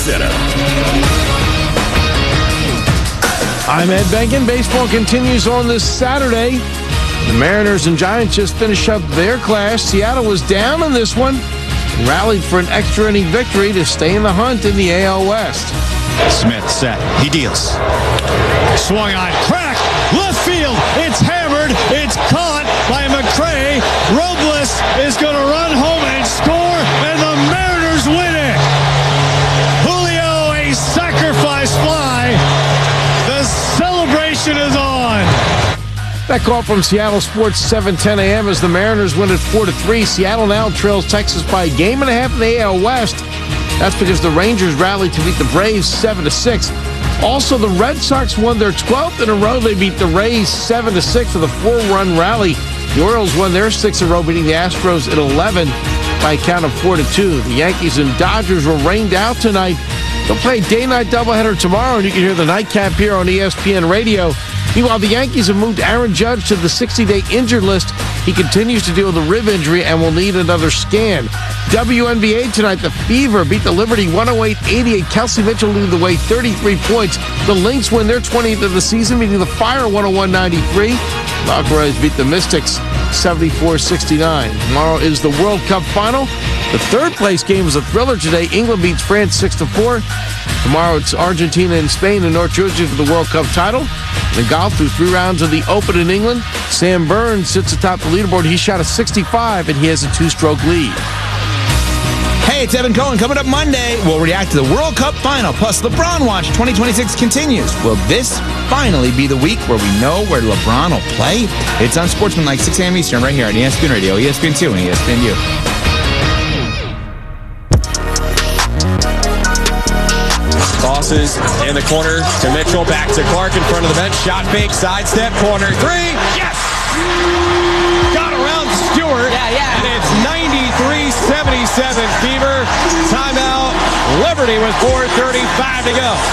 Center. I'm Ed Benkin. Baseball continues on this Saturday. The Mariners and Giants just finished up their clash. Seattle was down in this one and rallied for an extra inning victory to stay in the hunt in the AL West. Smith set. He deals. Swung on. Crack. Left field. It's hammered. It's caught by McCray. Robles is going to run home and score, and the Mariners win it. Julio, a sacrifice fly. The celebration is on. That call from Seattle Sports 7:10 a.m. as the Mariners win it 4-3. Seattle now trails Texas by a game and a half in the AL West. That's because the Rangers rallied to beat the Braves 7-6. Also, the Red Sox won their 12th in a row. They beat the Rays 7-6 with a 4-run rally. The Orioles won their 6th in a row, beating the Astros at 11 by a count of 4-2. The Yankees and Dodgers were rained out tonight. They'll play a day-night doubleheader tomorrow, and you can hear the nightcap here on ESPN Radio. Meanwhile, the Yankees have moved Aaron Judge to the 60-day injured list. He continues to deal with a rib injury and will need another scan. WNBA tonight, the Fever beat the Liberty 108-88. Kelsey Mitchell leading the way, 33 points. The Lynx win their 20th of the season, beating the Fire 101-93. Valkyries beat the Mystics 74-69. Tomorrow is the World Cup final. The third-place game is a thriller today. England beats France 6-4. Tomorrow it's Argentina and Spain in North Jersey for the World Cup title. In golf, through 3 rounds of the Open in England, Sam Burns sits atop the leaderboard. He shot a 65, and he has a 2-stroke lead. Hey, it's Evan Cohen. Coming up Monday, we'll react to the World Cup final. Plus, LeBron Watch 2026 continues. Will this finally be the week where we know where LeBron will play? It's on Sportsmanlike, 6 a.m. Eastern, right here on ESPN Radio, ESPN2, and ESPNU. Tosses in the corner to Mitchell. Back to Clark in front of the bench. Shot fake, sidestep, corner 3. Yes! Got around Stewart. Yeah. And it's 93-77 Fever. Timeout. Liberty with 4:35 to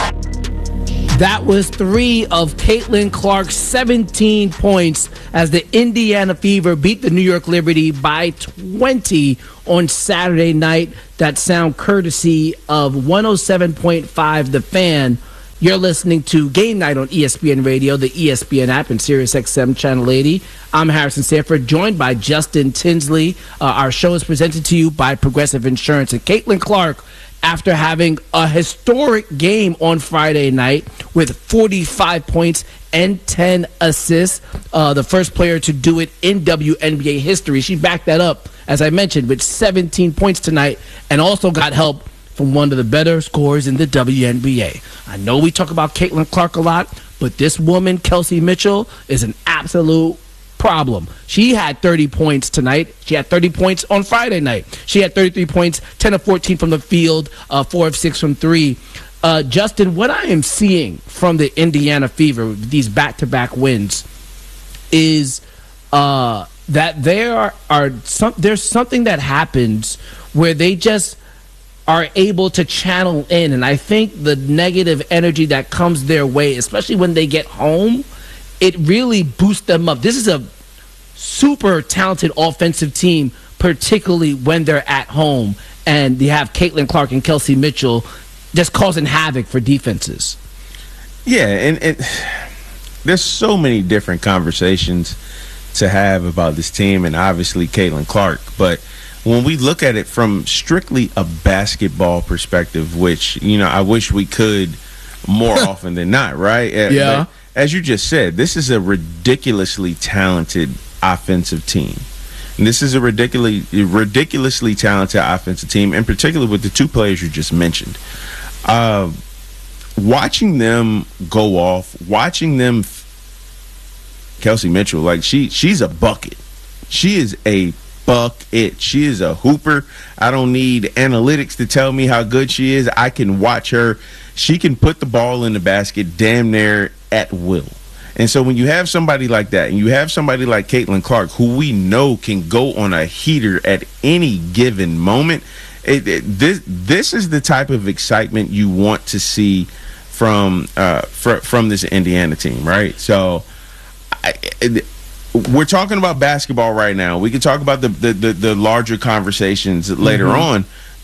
go. That was 3 of Caitlin Clark's 17 points as the Indiana Fever beat the New York Liberty by 20 on Saturday night. That sound courtesy of 107.5 The Fan. You're listening to Game Night on ESPN Radio, the ESPN app, and SiriusXM Channel 80. I'm Harrison Sanford, joined by Justin Tinsley. Our show is presented to you by Progressive Insurance. And Caitlin Clark, after having a historic game on Friday night with 45 points and 10 assists, the first player to do it in WNBA history. She backed that up, as I mentioned, with 17 points tonight, and also got help from one of the better scorers in the WNBA. I know we talk about Caitlin Clark a lot, but this woman, Kelsey Mitchell, is an absolute problem. She had 30 points tonight. She had 30 points on Friday night. She had 33 points, 10 of 14 from the field, 4 of 6 from 3. Justin, what I am seeing from the Indiana Fever, these back-to-back wins, is that there's something that happens where they just are able to channel in. And I think the negative energy that comes their way, especially when they get home, it really boosts them up. This is a super talented offensive team, particularly when they're at home. And you have Caitlin Clark and Kelsey Mitchell just causing havoc for defenses. Yeah, and there's so many different conversations to have about this team and obviously Caitlin Clark. But when we look at it from strictly a basketball perspective, which, you know, I wish we could more often than not, right? Yeah. But as you just said, this is a ridiculously talented offensive team. And this is a ridiculously talented offensive team, in particular with the 2 players you just mentioned. Watching them go off, watching them, Kelsey Mitchell, like she's a bucket. She is a bucket. She is a hooper. I don't need analytics to tell me how good she is. I can watch her. She can put the ball in the basket damn near at will. And so when you have somebody like that, and you have somebody like Caitlin Clark, who we know can go on a heater at any given moment, this is the type of excitement you want to see from this Indiana team, right? So we're talking about basketball right now. We can talk about the larger conversations later on,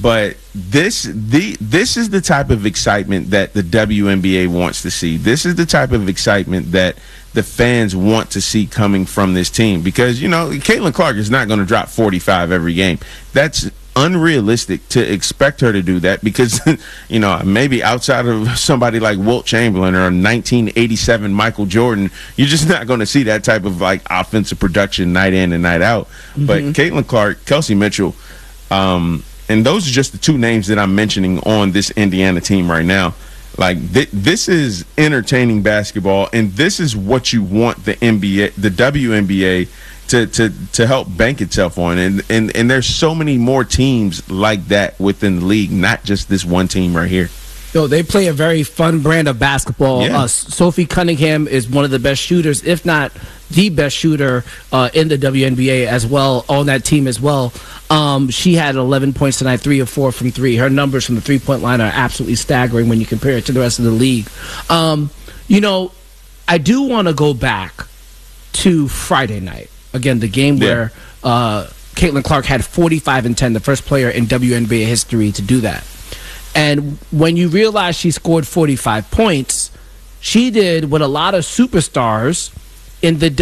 But this is the type of excitement that the WNBA wants to see. This is the type of excitement that the fans want to see coming from this team, because, you know, Caitlin Clark is not going to drop 45 every game. That's unrealistic to expect her to do that, because, you know, maybe outside of somebody like Wilt Chamberlain or 1987 Michael Jordan, you're just not going to see that type of like offensive production night in and night out. But Caitlin Clark, Kelsey Mitchell, and those are just the two names that I'm mentioning on this Indiana team right now. Like, this is entertaining basketball, and this is what you want the NBA, the WNBA, to help bank itself on. And there's so many more teams like that within the league, not just this one team right here. No, they play a very fun brand of basketball. Yeah. Sophie Cunningham is one of the best shooters, if not the best shooter in the WNBA as well, on that team as well. She had 11 points tonight, 3 of 4 from 3. Her numbers from the three-point line are absolutely staggering when you compare it to the rest of the league. You know, I do want to go back to Friday night. Again, the game where Caitlin Clark had 45 and 10, the first player in WNBA history to do that. And when you realize she scored 45 points, she did what a lot of superstars in the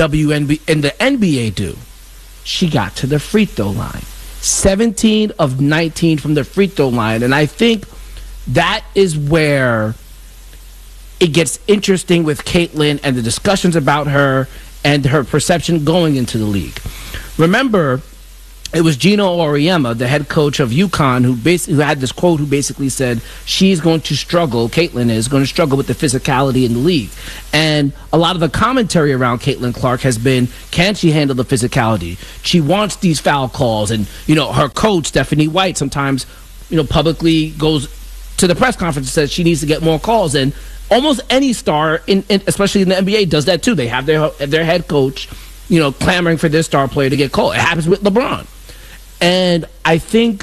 NBA do. She got to the free throw line. 17 of 19 from the free throw line. And I think that is where it gets interesting with Caitlin and the discussions about her and her perception going into the league. Remember, it was Gino Auriemma, the head coach of UConn, who had this quote, who basically said she's going to struggle, Caitlin is going to struggle with the physicality in the league. And a lot of the commentary around Caitlin Clark has been, can she handle the physicality? She wants these foul calls. And, you know, her coach, Stephanie White, sometimes, you know, publicly goes to the press conference and says she needs to get more calls. And almost any star, especially in the NBA, does that too. They have their head coach, you know, clamoring for their star player to get called. It happens with LeBron. And I think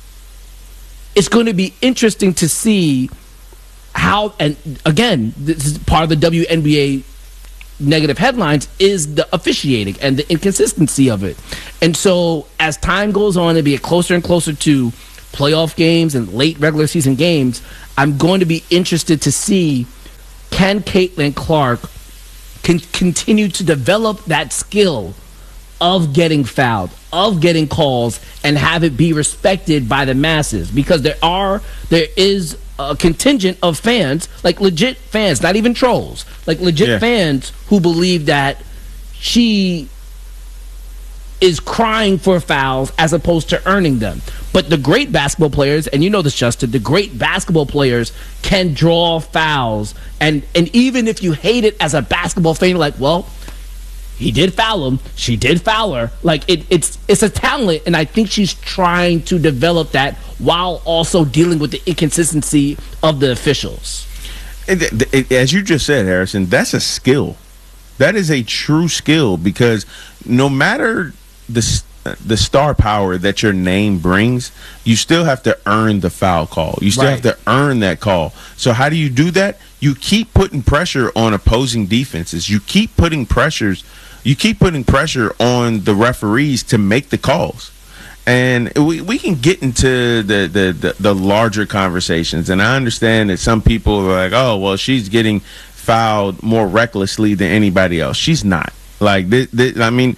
it's going to be interesting to see how, and again, this is part of the WNBA negative headlines, is the officiating and the inconsistency of it. And so as time goes on and be closer and closer to playoff games and late regular season games, I'm going to be interested to see, can Caitlin Clark continue to develop that skill of getting fouled, of getting calls, and have it be respected by the masses, because there is a contingent of fans, like legit fans, not even trolls, like legit fans who believe that she is crying for fouls as opposed to earning them. But the great basketball players, and you know this, Justin, the great basketball players can draw fouls, and even if you hate it as a basketball fan, you're like, well, he did foul him. She did foul her. Like, it's a talent, and I think she's trying to develop that while also dealing with the inconsistency of the officials. As you just said, Harrison, that's a skill. That is a true skill, because no matter the star power that your name brings, you still have to earn the foul call. You still have to earn that call. So how do you do that? You keep putting pressure on opposing defenses. You keep putting pressure on the referees to make the calls. And we can get into the larger conversations. And I understand that some people are like, oh, well, she's getting fouled more recklessly than anybody else. She's not. Like, I mean,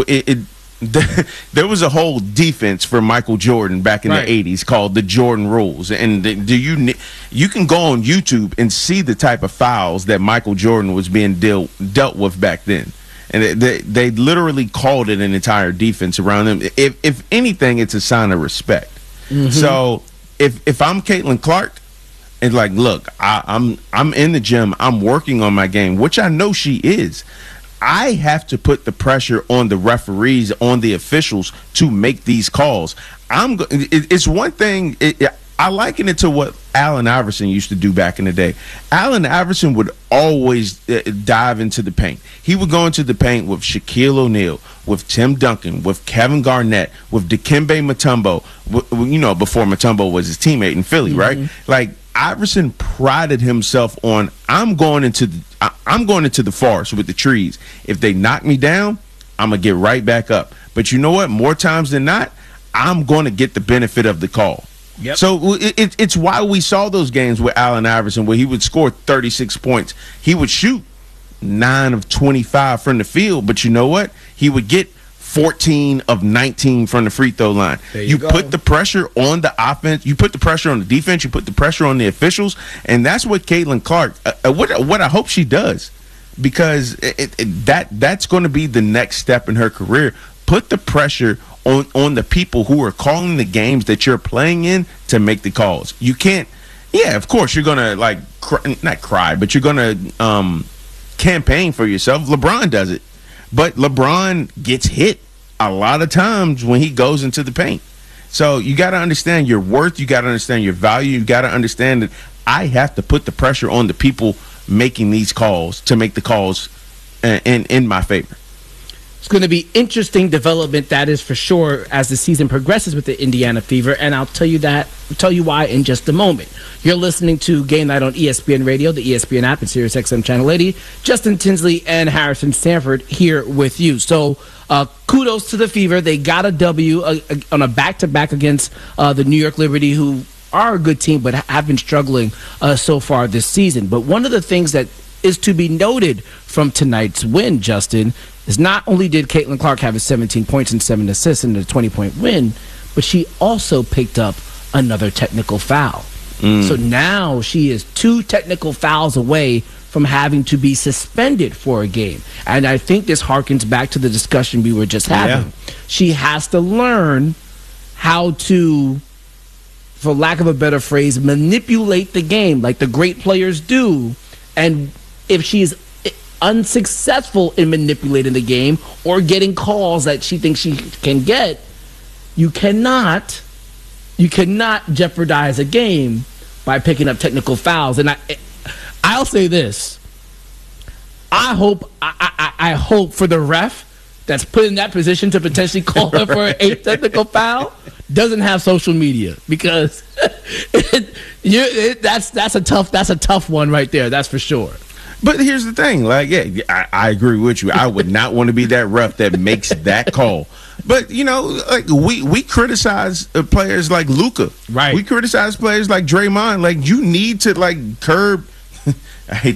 there was a whole defense for Michael Jordan back in the 80s called the Jordan rules. And you can go on YouTube and see the type of fouls that Michael Jordan was being dealt with back then. And they literally called it an entire defense around him. If anything, it's a sign of respect. Mm-hmm. So if I'm Caitlin Clark, and like, look, I'm in the gym, I'm working on my game, which I know she is. I have to put the pressure on the referees, on the officials, to make these calls. It's one thing. I liken it to what Allen Iverson used to do back in the day. Allen Iverson would always dive into the paint. He would go into the paint with Shaquille O'Neal, with Tim Duncan, with Kevin Garnett, with Dikembe Mutombo, you know, before Mutombo was his teammate in Philly, right? Like, Iverson prided himself on, I'm going into the forest with the trees. If they knock me down, I'm going to get right back up. But you know what? More times than not, I'm going to get the benefit of the call. Yep. So it's why we saw those games with Allen Iverson where he would score 36 points. He would shoot 9 of 25 from the field, but you know what? He would get 14 of 19 from the free throw line. You put the pressure on the offense, you put the pressure on the defense, you put the pressure on the officials, and that's what Caitlin Clark, what I hope she does, because that's going to be the next step in her career. Put the pressure on the people who are calling the games that you're playing in to make the calls. You can't, of course you're going to not cry, but you're going to campaign for yourself. LeBron does it. But LeBron gets hit a lot of times when he goes into the paint. So you got to understand your worth. You got to understand your value. You got to understand that I have to put the pressure on the people making these calls to make the calls in my favor. It's going to be interesting development, that is for sure, as the season progresses with the Indiana Fever, and I'll tell you why in just a moment. You're listening to Game Night on ESPN Radio, the ESPN app, and Sirius XM Channel 80. Justin Tinsley and Harrison Stanford here with you. So kudos to the Fever. They got a W on a back-to-back against the New York Liberty, who are a good team but have been struggling so far this season. But one of the things that is to be noted from tonight's win, Justin, is not only did Caitlin Clark have 17 points and 7 assists in a 20-point win, but she also picked up another technical foul. So now she is 2 technical fouls away from having to be suspended for a game. And I think this harkens back to the discussion we were just having. Yeah. She has to learn how to, for lack of a better phrase, manipulate the game like the great players do. And if she's unsuccessful in manipulating the game or getting calls that she thinks she can get, you cannot jeopardize a game by picking up technical fouls. And I'll say this: I hope for the ref that's put in that position to potentially call her for a technical foul doesn't have social media, because that's a tough one right there. That's for sure. But here's the thing, I agree with you. I would not want to be that ref that makes that call. But we criticize players like Luka. Right. We criticize players like Draymond. You need to curb. I hate